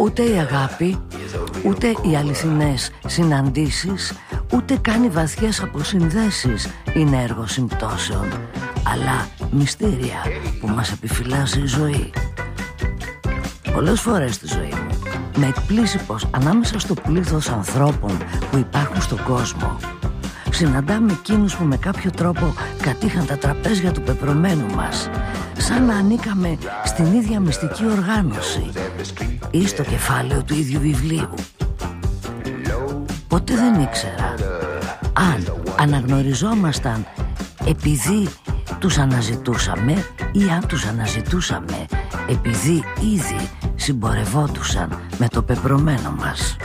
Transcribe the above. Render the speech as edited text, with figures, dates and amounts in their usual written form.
Ούτε η αγάπη, ούτε οι αληθινές συναντήσεις, ούτε καν οι βαθιές αποσυνδέσεις είναι έργο συμπτώσεων, αλλά μυστήρια που μας επιφυλάσσει η ζωή. Πολλές φορές στη ζωή μου με εκπλήσει πως ανάμεσα στο πλήθος ανθρώπων που υπάρχουν στον κόσμο συναντάμε εκείνους που με κάποιο τρόπο κατήχαν τα τραπέζια του πεπρωμένου μας, σαν να ανήκαμε στην ίδια μυστική οργάνωση ή στο κεφάλαιο του ίδιου βιβλίου. Ποτέ δεν ήξερα αν αναγνωριζόμασταν επειδή τους αναζητούσαμε ή αν τους αναζητούσαμε επειδή ήδη συμπορευόντουσαν με το πεπρωμένο μας.